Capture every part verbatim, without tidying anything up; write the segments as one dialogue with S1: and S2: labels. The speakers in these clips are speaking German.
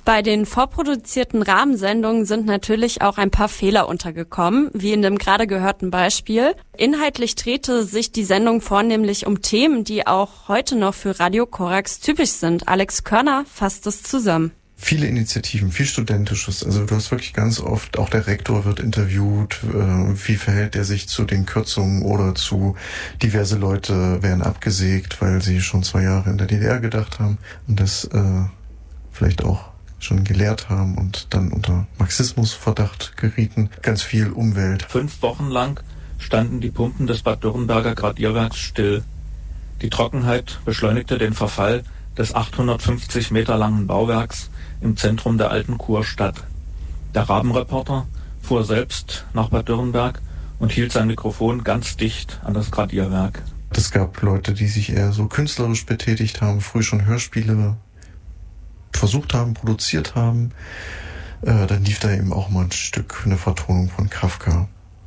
S1: Bei den vorproduzierten Rahmensendungen sind natürlich auch ein paar Fehler untergekommen, wie in dem gerade gehörten Beispiel. Inhaltlich drehte sich die Sendung vornehmlich um Themen, die auch heute noch für Radio Korax typisch sind. Alex Körner fasst es zusammen.
S2: Viele Initiativen, viel Studentisches. Also du hast wirklich ganz oft, auch der Rektor wird interviewt, äh, wie verhält er sich zu den Kürzungen oder zu diverse Leute werden abgesägt, weil sie schon zwei Jahre in der D D R gedacht haben und das äh, vielleicht auch schon gelehrt haben und dann unter Marxismusverdacht gerieten. Ganz viel Umwelt.
S3: Fünf Wochen lang standen die Pumpen des Bad Dürrenberger Gradierwerks still. Die Trockenheit beschleunigte den Verfall des achthundertfünfzig Meter langen Bauwerks im Zentrum der alten Kurstadt. Der Rabenreporter fuhr selbst nach Bad Dürrenberg und hielt sein Mikrofon ganz dicht an das Gradierwerk.
S2: Es gab Leute, die sich eher so künstlerisch betätigt haben, früh schon Hörspiele versucht haben, produziert haben. Äh, dann lief da eben auch mal ein Stück, eine Vertonung von Kafka.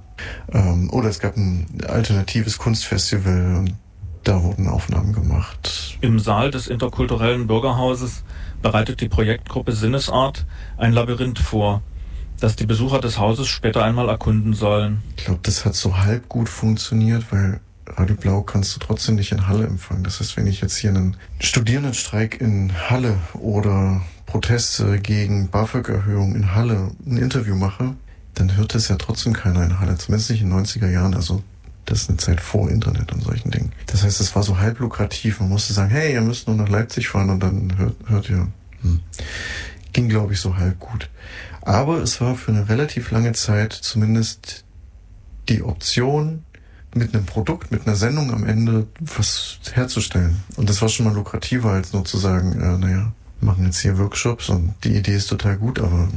S2: Ähm, oder es gab ein alternatives Kunstfestival und da wurden Aufnahmen gemacht.
S3: Im Saal des interkulturellen Bürgerhauses bereitet die Projektgruppe Sinnesart ein Labyrinth vor, das die Besucher des Hauses später einmal erkunden sollen.
S2: Ich glaube, das hat so halb gut funktioniert, weil Radio Blau kannst du trotzdem nicht in Halle empfangen. Das heißt, wenn ich jetzt hier einen Studierendenstreik in Halle oder Proteste gegen BAföG-Erhöhung in Halle ein Interview mache, dann hört es ja trotzdem keiner in Halle. Zumindest nicht in den neunziger Jahren. Also das ist eine Zeit vor Internet und solchen Dingen. Das heißt, es war so halb lukrativ. Man musste sagen, hey, ihr müsst nur nach Leipzig fahren und dann hört, hört ihr. Hm. Ging, glaube ich, so halb gut. Aber es war für eine relativ lange Zeit zumindest die Option, mit einem Produkt, mit einer Sendung am Ende was herzustellen. Und das war schon mal lukrativer, als nur zu sagen, äh, naja, wir machen jetzt hier Workshops und die Idee ist total gut, aber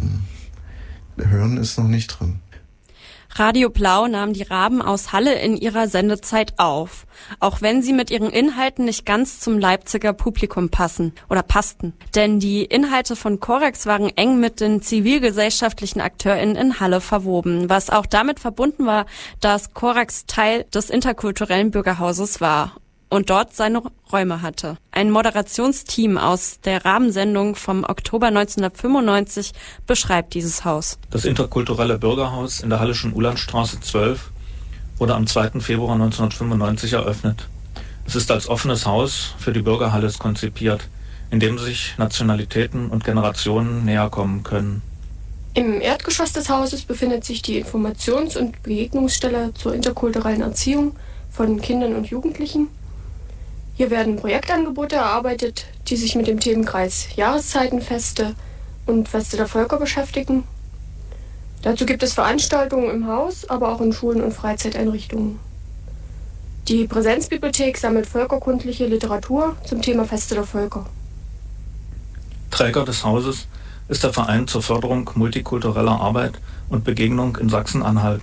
S2: äh, Hören ist noch nicht drin.
S1: Radio Blau nahm die Raben aus Halle in ihrer Sendezeit auf, auch wenn sie mit ihren Inhalten nicht ganz zum Leipziger Publikum passen oder passten. Denn die Inhalte von Korax waren eng mit den zivilgesellschaftlichen AkteurInnen in Halle verwoben, was auch damit verbunden war, dass Korax Teil des interkulturellen Bürgerhauses war und dort seine Räume hatte. Ein Moderationsteam aus der Rahmensendung vom Oktober neunzehnhundertfünfundneunzig beschreibt dieses Haus.
S3: Das interkulturelle Bürgerhaus in der Hallischen Ulandstraße zwölf wurde am zweiten Februar neunzehnhundertfünfundneunzig eröffnet. Es ist als offenes Haus für die Bürger Halles konzipiert, in dem sich Nationalitäten und Generationen näher kommen können.
S4: Im Erdgeschoss des Hauses befindet sich die Informations- und Begegnungsstelle zur interkulturellen Erziehung von Kindern und Jugendlichen. Hier werden Projektangebote erarbeitet, die sich mit dem Themenkreis Jahreszeitenfeste und Feste der Völker beschäftigen. Dazu gibt es Veranstaltungen im Haus, aber auch in Schulen und Freizeiteinrichtungen. Die Präsenzbibliothek sammelt völkerkundliche Literatur zum Thema Feste der Völker.
S3: Träger des Hauses ist der Verein zur Förderung multikultureller Arbeit und Begegnung in Sachsen-Anhalt.